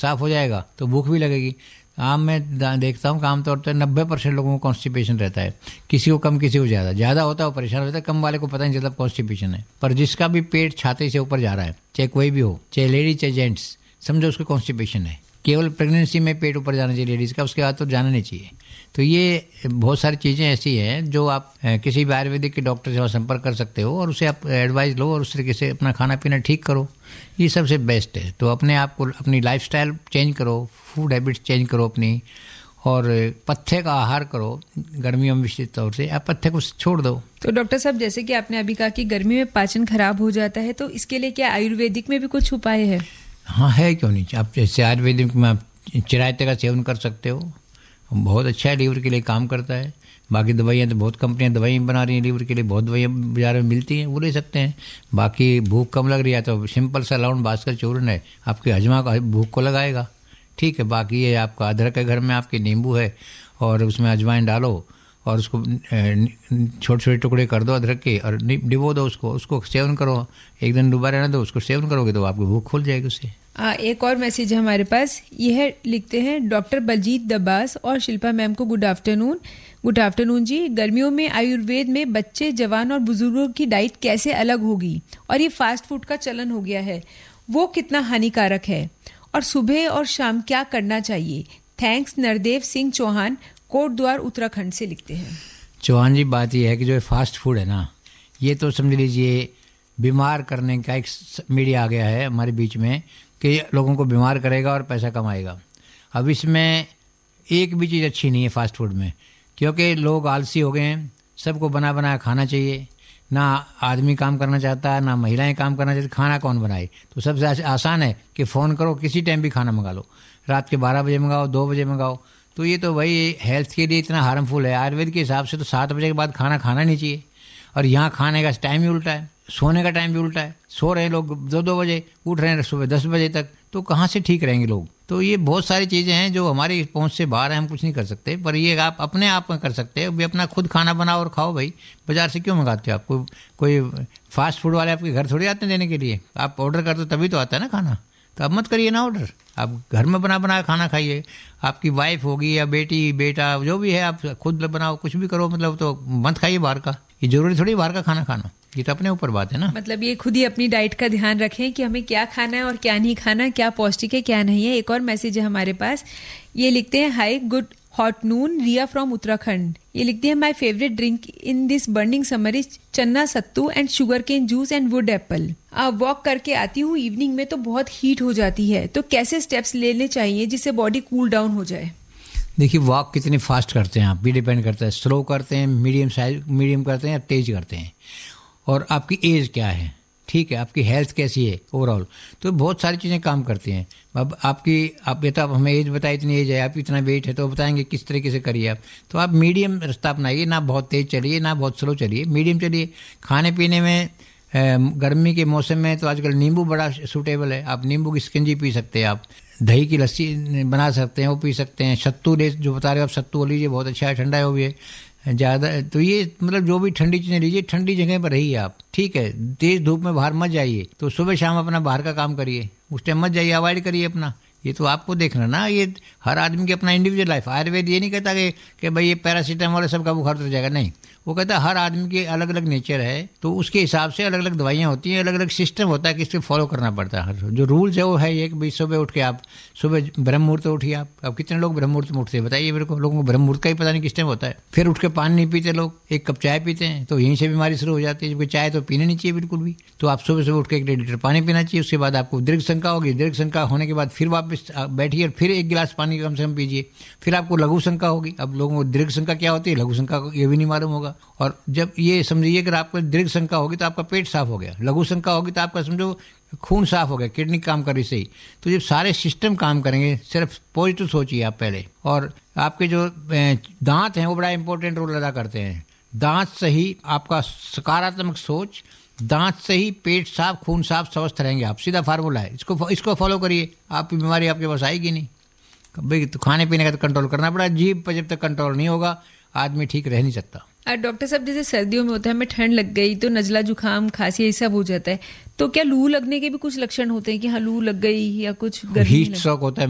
साफ हो जाएगा तो भूख भी लगेगी। मैं देखता हूँ कि आमतौर पर 90% लोगों को कॉन्स्टिपेशन रहता है, किसी को कम किसी को ज़्यादा होता है वो परेशान होता है, कम वाले को पता नहीं चलता कॉन्स्टिपेशन है। पर जिसका भी पेट छाती से ऊपर जा रहा है, चाहे कोई भी हो, चाहे लेडीज चाहे जेंट्स, समझो उसको कॉन्स्टिपेशन है। केवल प्रेगनेंसी में पेट ऊपर जाना चाहिए लेडीज़ का, उसके बाद तो जाना नहीं चाहिए। तो ये बहुत सारी चीज़ें ऐसी हैं जो आप किसी भी आयुर्वेदिक के डॉक्टर से संपर्क कर सकते हो और उसे आप एडवाइस लो और उस तरीके से अपना खाना पीना ठीक करो, ये सबसे बेस्ट है। तो अपने आप को, अपनी लाइफस्टाइल चेंज करो, फूड हैबिट्स चेंज करो अपनी, और पत्थे का आहार करो। गर्मियों में विशेष तौर से आप पत्थे को छोड़ दो। तो डॉक्टर साहब, जैसे कि आपने अभी कहा कि गर्मी में पाचन खराब हो जाता है, तो इसके लिए क्या आयुर्वेदिक में भी कुछ उपाय है? हाँ है, क्यों नहीं। आप जैसे आयुर्वेदिक में आप चिरायते का सेवन कर सकते हो, बहुत अच्छा है, लीवर के लिए काम करता है। बाकी दवाइयाँ तो बहुत कंपनियां दवाई बना रही हैं लीवर के लिए, बहुत दवाइयाँ बाजार में मिलती हैं, वो ले सकते हैं। बाकी भूख कम लग रही है तो सिंपल सा लौंग भास्कर चूर्ण है, आपके हजमा का भूख को लगाएगा, ठीक है। बाकी ये आपका अदरक है घर में, आपके नींबू है और उसमें अजवाइन डालो और उसको छोटे छोटे टुकड़े कर दो अदरक के और डिबो दो उसको सेवन करो, एक दिन डुबा रहने दो, उसको सेवन करोगे तो आपकी भूख खुल जाएगी उससे। एक और मैसेज है हमारे पास, यह लिखते हैं डॉक्टर बलजीत दब्बास और शिल्पा मैम को गुड आफ्टरनून जी। गर्मियों में आयुर्वेद में बच्चे, जवान और बुजुर्गों की डाइट कैसे अलग होगी, और ये फास्ट फूड का चलन हो गया है, वो कितना हानिकारक है, और सुबह और शाम क्या करना चाहिए? थैंक्स। नरदेव सिंह चौहान, कोटद्वार, उत्तराखंड से लिखते हैं। चौहान जी, बात यह है कि जो फास्ट फूड है ना, ये तो समझ लीजिए बीमार करने का एक मीडिया आ गया है हमारे बीच में कि लोगों को बीमार करेगा और पैसा कमाएगा। अब इसमें एक भी चीज़ अच्छी नहीं है फास्ट फूड में, क्योंकि लोग आलसी हो गए हैं, सबको बना बनाया खाना चाहिए, ना आदमी काम करना चाहता है ना महिलाएं काम करना चाहती, खाना कौन बनाए। तो सबसे आसान है कि फ़ोन करो, किसी टाइम भी खाना मंगा लो, रात के 12 बजे मंगाओ, 2 बजे मंगाओ। तो ये तो भाई हेल्थ के लिए इतना हार्मफुल है। आयुर्वेद के हिसाब से तो 7 बजे के बाद खाना खाना नहीं चाहिए, और यहाँ खाने का टाइम भी उल्टा है, सोने का टाइम भी उल्टा है। सो रहे हैं लोग 2-2 बजे, उठ रहे हैं सुबह 10 बजे तक, तो कहाँ से ठीक रहेंगे लोग। तो ये बहुत सारी चीज़ें हैं जो हमारी पहुंच से बाहर हैं, हम कुछ नहीं कर सकते। पर ये आप अपने आप में कर सकते हो, भी अपना खुद खाना बनाओ और खाओ भाई। बाजार से क्यों मंगाते हो? आपको कोई फास्ट फूड वाले आपके घर थोड़ी आते हैं देने के लिए, आप ऑर्डर करते हो तभी तो आता है ना खाना। तो अब मत करिए ना ऑर्डर, आप घर में बना खाना खाइए। आपकी वाइफ होगी या बेटी बेटा जो भी है, आप खुद बनाओ, कुछ भी करो, मतलब तो मत खाइए बाहर का। ये जरूरी थोड़ी बाहर का खाना खाना, ये तो अपने ऊपर बात है ना। मतलब ये खुद ही अपनी डाइट का ध्यान रखें कि हमें क्या खाना है और क्या नहीं खाना, क्या पौष्टिक है क्या नहीं है। एक और मैसेज है हमारे पास, ये लिखते हैं, hi good hot Noon, Riya from Uttarakhand. ये लिखते हैं, my favourite drink in this burning summer is चन्ना सत्तू and sugar cane juice and wood apple. Walk करके आती हूँ, इवनिंग में तो बहुत हीट हो जाती है, तो कैसे स्टेप्स लेने चाहिए जिससे बॉडी कूल डाउन हो जाए? देखिए, वॉक कितनी फास्ट करते हैं आप भी डिपेंड करता है, स्लो करते हैं, मीडियम करते हैं या तेज करते हैं, और आपकी एज क्या है, ठीक है, आपकी हेल्थ कैसी है ओवरऑल। तो बहुत सारी चीज़ें काम करती हैं। अब आप ये तो आप हमें एज बताए, इतनी एज है, आप इतना वेट है, तो बताएंगे किस तरीके से करिए आप। तो आप मीडियम रास्ता अपनाइए, ना बहुत तेज चलिए ना बहुत स्लो चलिए, मीडियम चलिए। खाने पीने में गर्मी के मौसम में तो आजकल नींबू बड़ा सूटेबल है, आप नींबू की शिकंजी पी सकते हैं, आप दही की लस्सी बना सकते हैं, वो पी सकते हैं। सत्तू जो बता रहे हो आप, सत्तू लीजिए, बहुत अच्छा है, ठंडा है वो भी है ज़्यादा। तो ये मतलब जो भी ठंडी चीज़ें लीजिए, ठंडी जगह पर रहिए आप, ठीक है। तेज़ धूप में बाहर मत जाइए, तो सुबह शाम अपना बाहर का काम करिए, उस टाइम मत जाइए, अवॉइड करिए अपना। ये तो आपको देखना ना, ये हर आदमी की अपना इंडिविजुअल लाइफ। आयुर्वेद ये नहीं कहता कि भाई ये पैरासीटामोल सबका बुखार उतर जाएगा, नहीं। वो कहता है हर आदमी की अलग अलग नेचर है, तो उसके हिसाब से अलग अलग दवाइयाँ होती हैं, अलग अलग सिस्टम होता है कि इसको फॉलो करना पड़ता है। जो रूल्स है वो है ये कि भाई सुबह उठ के आप सुबह ब्रह्म मुहूर्त उठिए। आप अब कितने लोग ब्रह्म मुहूर्त में उठते हैं बताइए मेरे को? लोगों को ब्रह्म मुहूर्त का ही पता नहीं किस टाइम होता है। फिर उठ के पानी नहीं पीते लोग, 1 कप चाय पीते हैं, तो यहीं से बीमारी शुरू हो जाती है, जबकि चाय तो पीनी नहीं चाहिए बिल्कुल भी। तो आप सुबह सुबह उठ के 1 लीटर पानी पीना चाहिए। उसके बाद आपको दीर्घ शंका होगी, दीर्घ शंका होने के बाद फिर वापस बैठिए और फिर 1 गिलास पानी कम से कम पीजिए। फिर आपको लघु शंका होगी। अब लोगों को दीर्घ शंका क्या होती है, लघु शंका ये भी नहीं मालूम होगा। और जब ये समझिए कि आपको दीर्घ शंका होगी तो आपका पेट साफ हो गया, लघु शंका होगी तो आपका समझो खून साफ हो गया, किडनी काम कर रही सही। तो जब सारे सिस्टम काम करेंगे, सिर्फ पॉजिटिव सोचिए आप पहले। और आपके जो दांत हैं वो बड़ा इंपॉर्टेंट रोल अदा करते हैं। दांत सही, आपका सकारात्मक सोच, दांत सही, पेट साफ, खून साफ, स्वस्थ रहेंगे आप। सीधा फार्मूला है, इसको फॉलो करिए, आपकी बीमारी आपके पास आएगी नहीं। भाई तो खाने पीने का तो कंट्रोल करना पड़ा, जीभ पर जब तक कंट्रोल नहीं होगा आदमी ठीक रह नहीं सकता। डॉक्टर साहब, जैसे सर्दियों में होता है, हमें ठंड लग गई तो नजला जुकाम खांसी ये सब हो जाता है, तो क्या लू लगने के भी कुछ लक्षण होते हैं कि हाँ लू लग गई या कुछ गर्मी? हीट स्ट्रोक होता है।